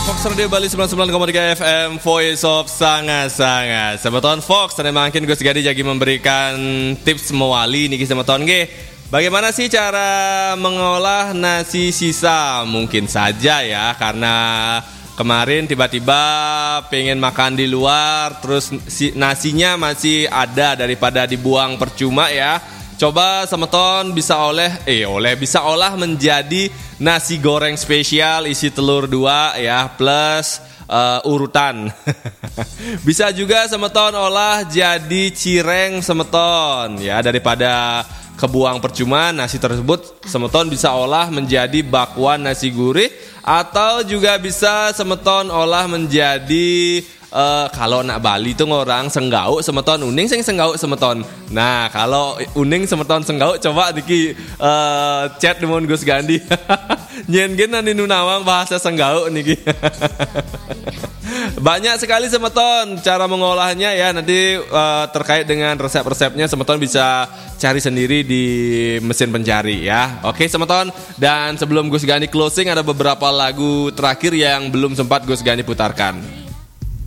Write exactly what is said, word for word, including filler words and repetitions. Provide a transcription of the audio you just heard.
Fox Radio Bali sembilan puluh sembilan koma tiga F M Voice of Sanga-Sanga. Sebeton Fox dan makin Gus Gadi jadi memberikan tips mewali niki sebeton ge. Bagaimana sih cara mengolah nasi sisa? Mungkin saja ya, karena kemarin tiba-tiba pengen makan di luar, terus nasinya masih ada daripada dibuang percuma ya. Coba semeton bisa oleh eh oleh bisa olah menjadi nasi goreng spesial isi telur dua ya plus uh, urutan. Bisa juga semeton olah jadi cireng semeton ya, daripada kebuang percuma nasi tersebut semeton bisa olah menjadi bakwan nasi gurih, atau juga bisa semeton olah menjadi Uh, kalau nak Bali tuh orang senggau semeton uning sing senggau semeton. Nah, kalau uning semeton senggau coba diki uh, chat dengan Gus Gandhi. Nyen gen nani nunawang bahasa senggau niki. Banyak sekali semeton cara mengolahnya ya. Nanti uh, terkait dengan resep-resepnya semeton bisa cari sendiri di mesin pencari ya. Oke semeton, dan sebelum Gus Gandhi closing ada beberapa lagu terakhir yang belum sempat Gus Gandhi putarkan.